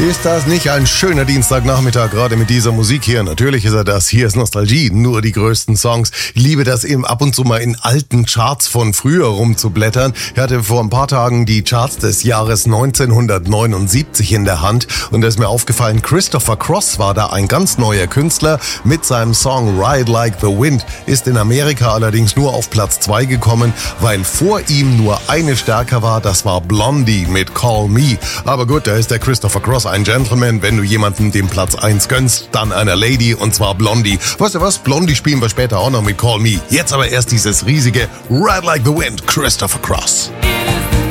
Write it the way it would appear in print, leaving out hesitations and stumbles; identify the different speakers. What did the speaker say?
Speaker 1: Ist das nicht ein schöner Dienstagnachmittag, gerade mit dieser Musik hier? Natürlich ist er das. Hier ist Nostalgie, nur die größten Songs. Ich liebe das eben ab und zu mal in alten Charts von früher rumzublättern. Ich hatte vor ein paar Tagen die Charts des Jahres 1979 in der Hand und da ist mir aufgefallen, Christopher Cross war da ein ganz neuer Künstler mit seinem Song Ride Like the Wind, ist in Amerika allerdings nur auf Platz 2 gekommen, weil vor ihm nur eine stärker war, das war Blondie mit Call Me. Aber gut, da ist der Christopher Cross ein Gentleman. Wenn du jemandem den Platz 1 gönnst, dann einer Lady, und zwar Blondie. Weißt du was? Blondie spielen wir später auch noch mit Call Me. Jetzt aber erst dieses riesige Ride Like the Wind, Christopher Cross.